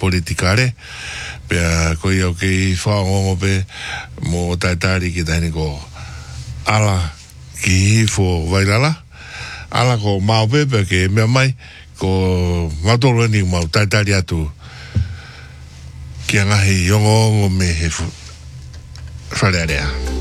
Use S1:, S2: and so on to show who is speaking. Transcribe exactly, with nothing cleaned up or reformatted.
S1: politikare pe ko yo ke fa ngo pe mo taitari ki tani ko ala ki fo vailala ala ko mau pe pe ke me mai ko matolo ni mau taitari atu ki ngahi yongo me he fu falearea